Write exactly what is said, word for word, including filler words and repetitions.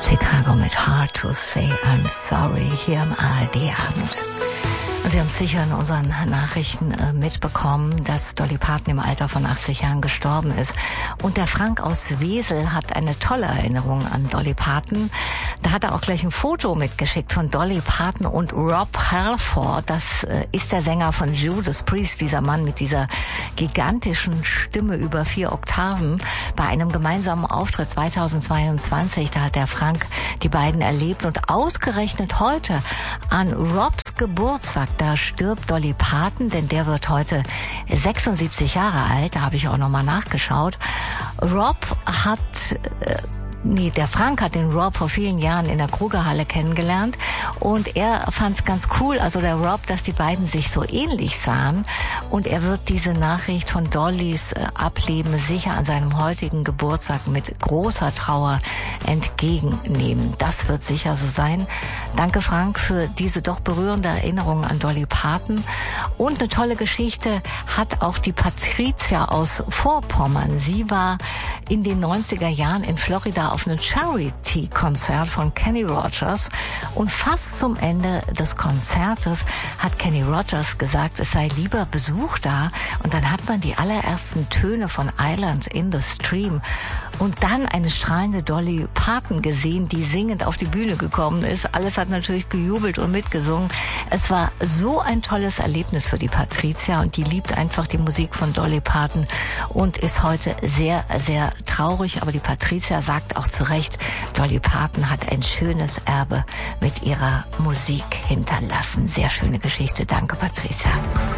Chicago mit Hard to Say I'm Sorry hier im A R D-Abend. Und Sie haben sicher in unseren Nachrichten äh, mitbekommen, dass Dolly Parton im Alter von achtzig Jahren gestorben ist. Und der Frank aus Wesel hat eine tolle Erinnerung an Dolly Parton. Da hat er auch gleich ein Foto mitgeschickt von Dolly Parton und Rob Halford. Das äh, ist der Sänger von Judas Priest, dieser Mann mit dieser gigantischen Stimme über vier Oktaven. Bei einem gemeinsamen Auftritt zweitausendzweiundzwanzig, da hat der Frank die beiden erlebt. Und ausgerechnet heute an Robs Geburtstag, da stirbt Dolly Parton, denn der wird heute sechsundsiebzig Jahre alt. Da habe ich auch nochmal nachgeschaut. Rob hat... Äh, Nee, der Frank hat den Rob vor vielen Jahren in der Krugerhalle kennengelernt und er fand es ganz cool, also der Rob, dass die beiden sich so ähnlich sahen, und er wird diese Nachricht von Dollys äh, Ableben sicher an seinem heutigen Geburtstag mit großer Trauer entgegennehmen. Das wird sicher so sein. Danke, Frank, für diese doch berührende Erinnerung an Dolly Parton. Und eine tolle Geschichte hat auch die Patricia aus Vorpommern. Sie war in den neunziger Jahren in Florida auf einem Charity-Konzert von Kenny Rogers, und fast zum Ende des Konzertes hat Kenny Rogers gesagt, es sei lieber Besuch da, und dann hat man die allerersten Töne von Islands in the Stream und dann eine strahlende Dolly Parton gesehen, die singend auf die Bühne gekommen ist. Alles hat natürlich gejubelt und mitgesungen. Es war so ein tolles Erlebnis für die Patricia, und die liebt einfach die Musik von Dolly Parton und ist heute sehr, sehr traurig. Aber die Patricia sagt auch zu Recht, Dolly Parton hat ein schönes Erbe mit ihrer Musik hinterlassen. Sehr schöne Geschichte. Danke, Patricia.